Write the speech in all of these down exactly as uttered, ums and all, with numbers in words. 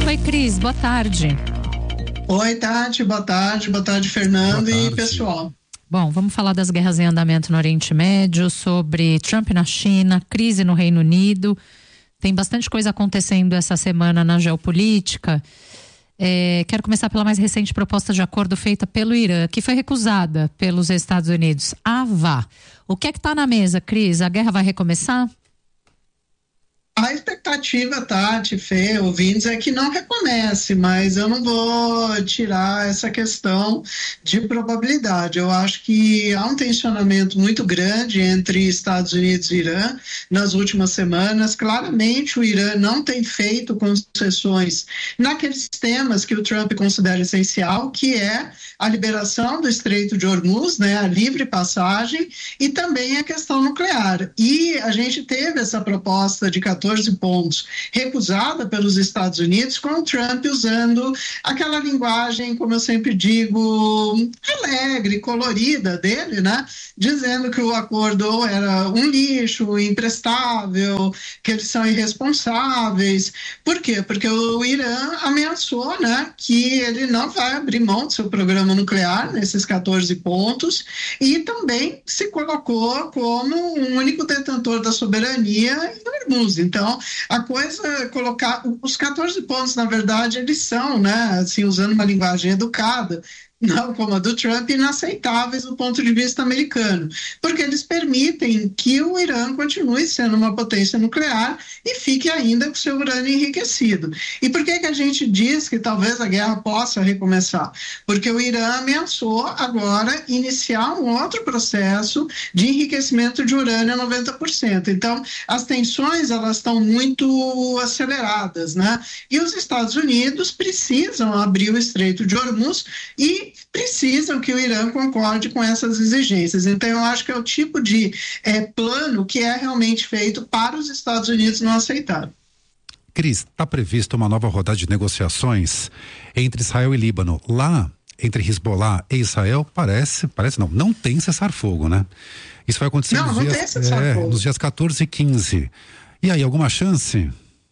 Oi, Cris, boa tarde. Oi, Tati, boa tarde, boa tarde, Fernando boa tarde. E pessoal. Bom, vamos falar das guerras em andamento no Oriente Médio, sobre Trump na China, crise no Reino Unido. Tem bastante coisa acontecendo essa semana na geopolítica. É, quero começar pela mais recente proposta de acordo feita pelo Irã, que foi recusada pelos Estados Unidos. Ah, vá. O que é que está na mesa, Cris? A guerra vai recomeçar? A expectativa, Tati, Fê, ouvintes, é que não recomece, mas eu não vou tirar essa questão de probabilidade. Eu acho que há um tensionamento muito grande entre Estados Unidos e Irã nas últimas semanas. Claramente, o Irã não tem feito concessões naqueles temas que o Trump considera essencial, que é a liberação do Estreito de Hormuz, né, a livre passagem, e também a questão nuclear. E a gente teve essa proposta de quatorze pontos recusada pelos Estados Unidos, com o Trump usando aquela linguagem, como eu sempre digo, alegre, colorida dele, né? Dizendo que o acordo era um lixo, imprestável, que eles são irresponsáveis. Por quê? Porque o Irã ameaçou, né, que ele não vai abrir mão do seu programa nuclear nesses quatorze pontos e também se colocou como o único detentor da soberania em Hormuz. Então, Então, a coisa, colocar, os quatorze pontos, na verdade, eles são, né, assim, usando uma linguagem educada, não como a do Trump, inaceitáveis do ponto de vista americano, porque eles permitem que o Irã continue sendo uma potência nuclear e fique ainda com seu urânio enriquecido. E por que que a gente diz que talvez a guerra possa recomeçar? Porque o Irã ameaçou agora iniciar um outro processo de enriquecimento de urânio a noventa por cento. Então, as tensões, elas estão muito aceleradas, né? E os Estados Unidos precisam abrir o Estreito de Hormuz e precisam que o Irã concorde com essas exigências. Então, eu acho que é o tipo de é, plano que é realmente feito para os Estados Unidos não aceitar. Cris, está prevista uma nova rodada de negociações entre Israel e Líbano. Lá, entre Hezbollah e Israel, parece, parece não, não tem cessar-fogo, né? Isso vai acontecer não, nos, não dias, tem cessar-fogo. É, nos dias quatorze e quinze. E aí, alguma chance?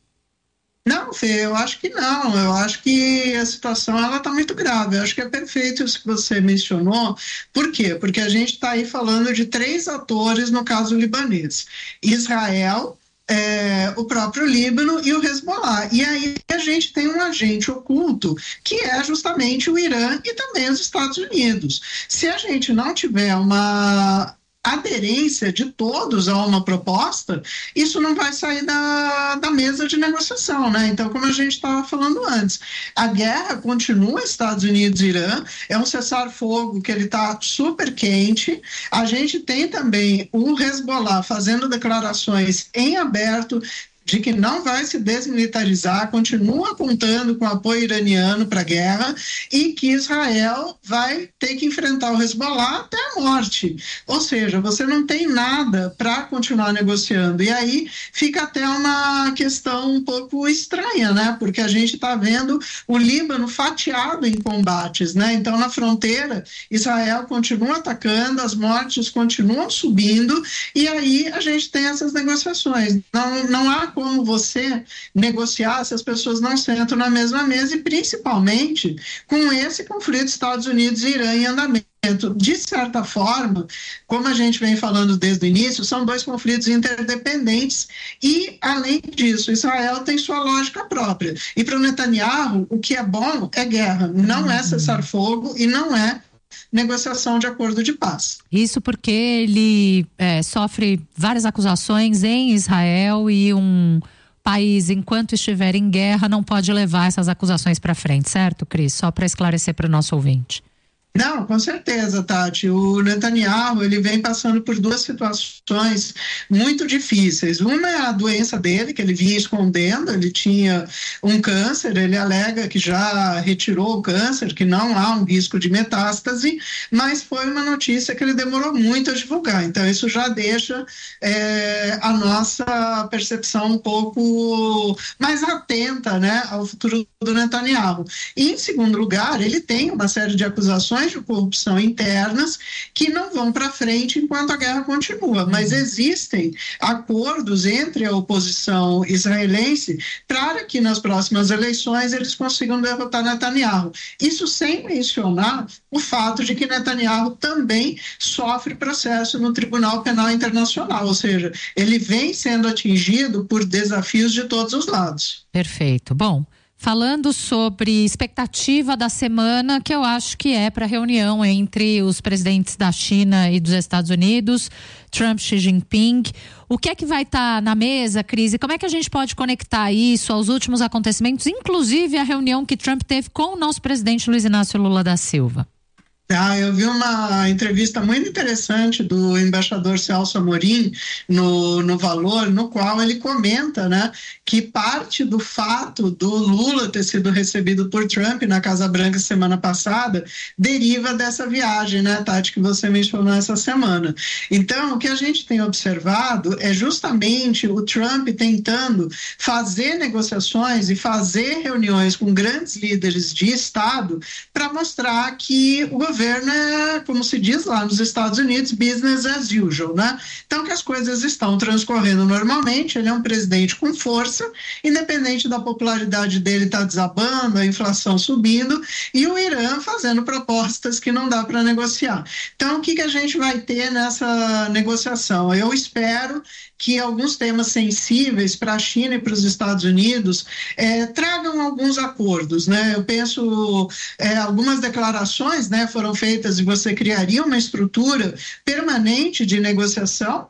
Não, Fê, eu acho que não, eu acho que a situação ela está muito grave, eu acho que é perfeito isso que você mencionou. Por quê? Porque a gente está aí falando de três atores no caso libanês, Israel, é, o próprio Líbano e o Hezbollah, e aí a gente tem um agente oculto que é justamente o Irã e também os Estados Unidos. Se a gente não tiver uma aderência de todos a uma proposta, isso não vai sair da, da mesa de negociação, né? Então, como a gente estava falando antes, a guerra continua Estados Unidos e Irã, é um cessar-fogo que ele está super quente, a gente tem também o Hezbollah fazendo declarações em aberto de que não vai se desmilitarizar, continua contando com apoio iraniano para a guerra e que Israel vai ter que enfrentar o Hezbollah até a morte. Ou seja, você não tem nada para continuar negociando. E aí fica até uma questão um pouco estranha, né? Porque a gente está vendo o Líbano fatiado em combates, né? Então, na fronteira, Israel continua atacando, as mortes continuam subindo e aí a gente tem essas negociações. Não, não há como você negociar se as pessoas não sentam na mesma mesa e principalmente com esse conflito Estados Unidos e Irã em andamento. De certa forma, como a gente vem falando desde o início, são dois conflitos interdependentes e, além disso, Israel tem sua lógica própria. E para o Netanyahu, o que é bom é guerra, não é cessar-fogo e não é negociação de acordo de paz. Isso porque ele é, sofre várias acusações em Israel e um país, enquanto estiver em guerra, não pode levar essas acusações para frente, certo, Cris? Só para esclarecer para o nosso ouvinte. Não, com certeza, Tati. O Netanyahu, ele vem passando por duas situações muito difíceis. Uma é a doença dele, que ele vinha escondendo, ele tinha um câncer, ele alega que já retirou o câncer, que não há um risco de metástase, mas foi uma notícia que ele demorou muito a divulgar. Então, isso já deixa é, a nossa percepção um pouco mais atenta, né, ao futuro do Netanyahu. E, em segundo lugar, ele tem uma série de acusações questões de corrupção internas que não vão para frente enquanto a guerra continua, mas existem acordos entre a oposição israelense para que nas próximas eleições eles consigam derrotar Netanyahu. Isso sem mencionar o fato de que Netanyahu também sofre processo no Tribunal Penal Internacional, ou seja, ele vem sendo atingido por desafios de todos os lados. Perfeito. Bom, falando sobre expectativa da semana, que eu acho que é para a reunião entre os presidentes da China e dos Estados Unidos, Trump, Xi Jinping. O que é que vai estar tá na mesa, Cris? E como é que a gente pode conectar isso aos últimos acontecimentos, inclusive a reunião que Trump teve com o nosso presidente Luiz Inácio Lula da Silva? Ah, eu vi uma entrevista muito interessante do embaixador Celso Amorim no, no Valor, no qual ele comenta, né, que parte do fato do Lula ter sido recebido por Trump na Casa Branca semana passada deriva dessa viagem, né, Tati, que você mencionou essa semana. Então, o que a gente tem observado é justamente o Trump tentando fazer negociações e fazer reuniões com grandes líderes de Estado para mostrar que o governo O governo é, como se diz lá nos Estados Unidos, business as usual, né? Então que as coisas estão transcorrendo normalmente, ele é um presidente com força, independente da popularidade dele estar tá desabando, a inflação subindo, e o Irã fazendo propostas que não dá para negociar. Então o que, que a gente vai ter nessa negociação? Eu espero que alguns temas sensíveis para a China e para os Estados Unidos é, tragam alguns acordos, né? Eu penso, é, algumas declarações, né, foram feitas e você criaria uma estrutura permanente de negociação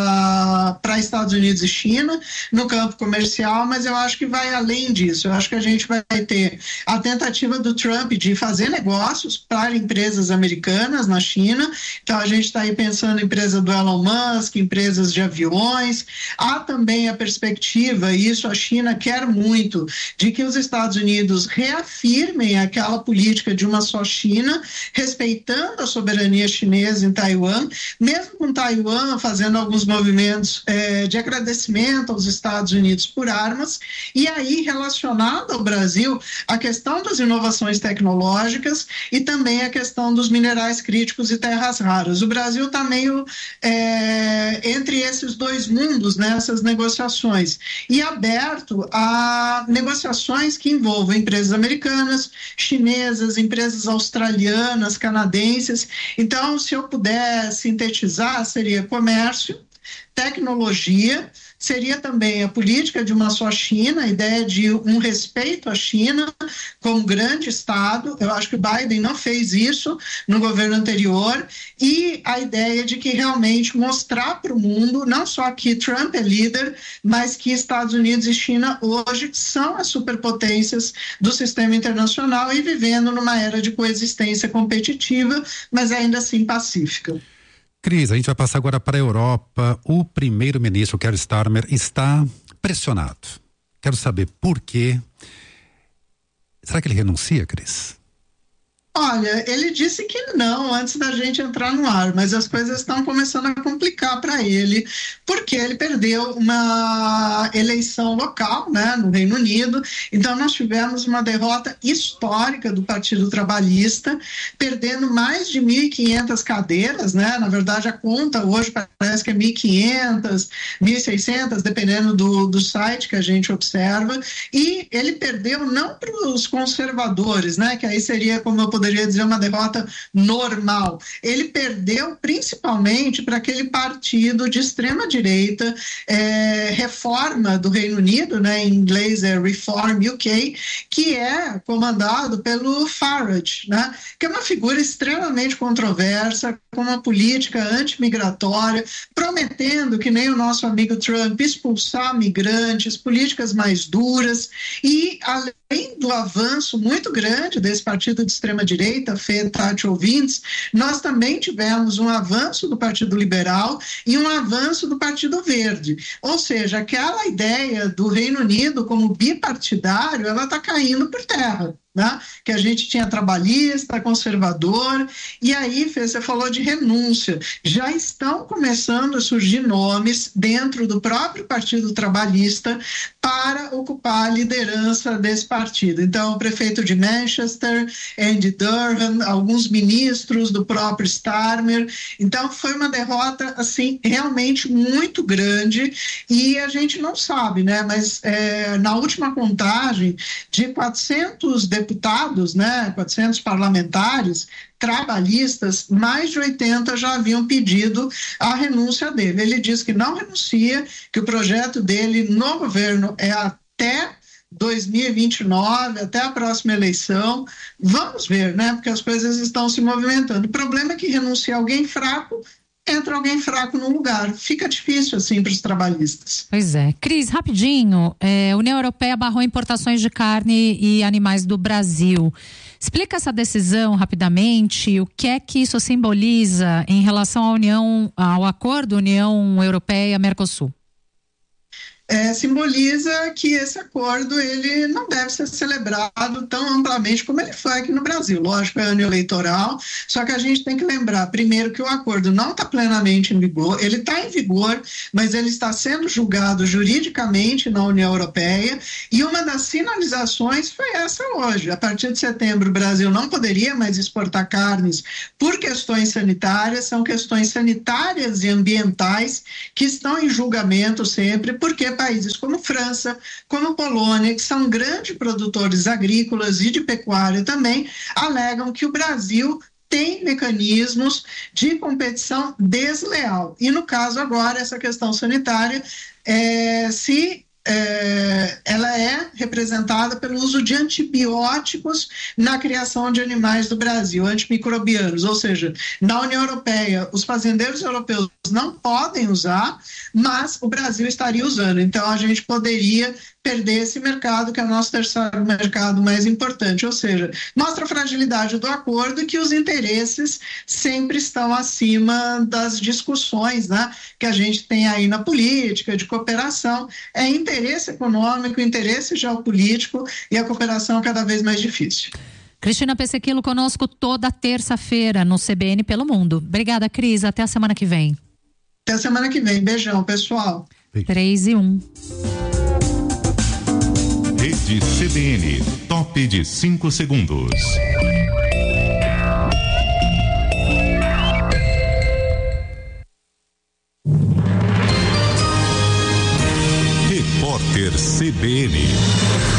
para para Estados Unidos e China no campo comercial, mas eu acho que vai além disso. Eu acho que a gente vai ter a tentativa do Trump de fazer negócios para empresas americanas na China. Então a gente está aí pensando em empresa do Elon Musk, empresas de aviões. Há também a perspectiva, e isso a China quer muito, de que os Estados Unidos reafirmem aquela política de uma só China, respeitando a soberania chinesa em Taiwan, mesmo com Taiwan fazendo alguns movimentos é, de agradecimento aos Estados Unidos por armas, e aí relacionado ao Brasil a questão das inovações tecnológicas e também a questão dos minerais críticos e terras raras. O Brasil está meio é, entre esses dois mundos nessas negociações e aberto a negociações que envolvam empresas americanas, chinesas, empresas australianas, canadenses. Então, se eu puder sintetizar, seria comércio, tecnologia, seria também a política de uma só China, a ideia de um respeito à China como grande Estado. Eu acho que o Biden não fez isso no governo anterior, e a ideia de que realmente mostrar para o mundo, não só que Trump é líder, mas que Estados Unidos e China hoje são as superpotências do sistema internacional e vivendo numa era de coexistência competitiva, mas ainda assim pacífica. Cris, a gente vai passar agora para a Europa. O primeiro-ministro, Keir Starmer, está pressionado. Quero saber por quê. Será que ele renuncia, Cris? Olha, ele disse que não antes da gente entrar no ar, mas as coisas estão começando a complicar para ele, porque ele perdeu uma eleição local, né, no Reino Unido. Então nós tivemos uma derrota histórica do Partido Trabalhista, perdendo mais de mil e quinhentas cadeiras, né? Na verdade a conta hoje parece que é mil e quinhentas, mil e seiscentas, dependendo do, do site que a gente observa, e ele perdeu não para os conservadores, né, que aí seria, como eu poderia poderia dizer, uma derrota normal. Ele perdeu principalmente para aquele partido de extrema-direita, é, Reforma do Reino Unido, né, em inglês é Reform U K, que é comandado pelo Farage, né, que é uma figura extremamente controversa, com uma política antimigratória, prometendo, que nem o nosso amigo Trump, expulsar migrantes, políticas mais duras, e além do avanço muito grande desse partido de extrema-direita, Fê, Tati, ouvintes, nós também tivemos um avanço do Partido Liberal e um avanço do Partido Verde. Ou seja, aquela ideia do Reino Unido como bipartidário, ela está caindo por terra. né? Que a gente tinha trabalhista, conservador, e aí, Fê, você falou de renúncia. Já estão começando a surgir nomes dentro do próprio Partido Trabalhista para ocupar a liderança desse partido. Então, o prefeito de Manchester, Andy Durham, alguns ministros do próprio Starmer. Então, foi uma derrota, assim, realmente muito grande, e a gente não sabe, né? Mas é, na última contagem, de quatrocentos deputados, né, quatrocentos parlamentares trabalhistas, mais de oitenta já haviam pedido a renúncia dele. Ele diz que não renuncia, que o projeto dele no governo é até dois mil e vinte e nove, até a próxima eleição. Vamos ver, né? Porque as coisas estão se movimentando. O problema é que renuncia alguém fraco, entra alguém fraco no lugar. Fica difícil assim para os trabalhistas. Pois é. Cris, rapidinho, é, a União Europeia barrou importações de carne e animais do Brasil. Explica essa decisão rapidamente, o que é que isso simboliza em relação à União, ao acordo União Europeia-Mercosul? É, simboliza que esse acordo ele não deve ser celebrado tão amplamente como ele foi aqui no Brasil. Lógico, é ano eleitoral, só que a gente tem que lembrar, primeiro, que o acordo não está plenamente em vigor, ele está em vigor, mas ele está sendo julgado juridicamente na União Europeia, e uma das sinalizações foi essa hoje. A partir de setembro, o Brasil não poderia mais exportar carnes por questões sanitárias, são questões sanitárias e ambientais que estão em julgamento sempre, porque países como França, como Polônia, que são grandes produtores agrícolas e de pecuária também, alegam que o Brasil tem mecanismos de competição desleal. E no caso agora, essa questão sanitária, é, se É, ela é representada pelo uso de antibióticos na criação de animais do Brasil, antimicrobianos, ou seja, na União Europeia, os fazendeiros europeus não podem usar, mas o Brasil estaria usando. Então, a gente poderia perder esse mercado, que é o nosso terceiro mercado mais importante, ou seja, mostra a fragilidade do acordo e que os interesses sempre estão acima das discussões, né, que a gente tem aí na política, de cooperação. É interesse econômico, interesse geopolítico, e a cooperação é cada vez mais difícil. Cristina Pessequilo conosco toda terça-feira no C B N pelo Mundo. Obrigada, Cris. Até a semana que vem. Até a semana que vem. Beijão, pessoal. três e um. Rede C B N, top de cinco segundos. Repórter C B N.